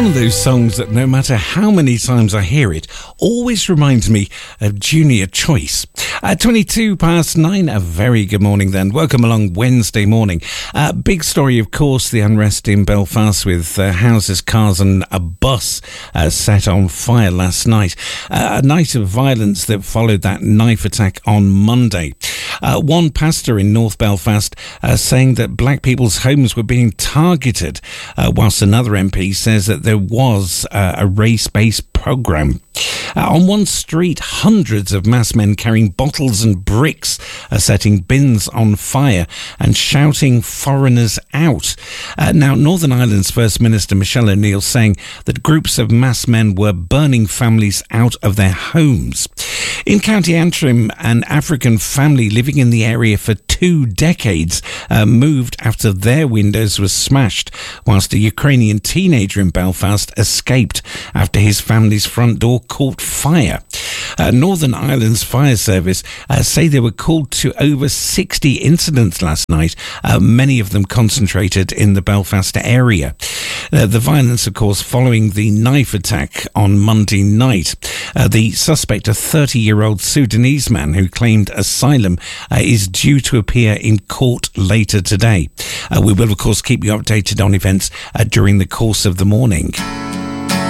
One of those songs that no matter how many times I hear it, always reminds me of Junior Choice. 22 past 9, a very good morning then. Welcome along Wednesday morning. Big story, of course, the unrest in Belfast with houses, cars and a bus set on fire last night. A night of violence that followed that knife attack on Monday. One pastor in North Belfast saying that black people's homes were being targeted, whilst another MP says that there was a race-based programme. On one street, hundreds of mass men carrying bottles and bricks are setting bins on fire and shouting foreigners out. Now, Northern Ireland's First Minister Michelle O'Neill saying that groups of mass men were burning families out of their homes. In County Antrim, an African family living in the area for 2 decades moved after their windows were smashed, whilst a Ukrainian teenager in Belfast escaped after his family's front door caught fire. Northern Ireland's fire service say they were called to over 60 incidents last night, many of them concentrated in the Belfast area. The violence, of course, following the knife attack on Monday night. The suspect, a 30-year-old Sudanese man who claimed asylum, is due to appear in court later today. We will, of course, keep you updated on events during the course of the morning.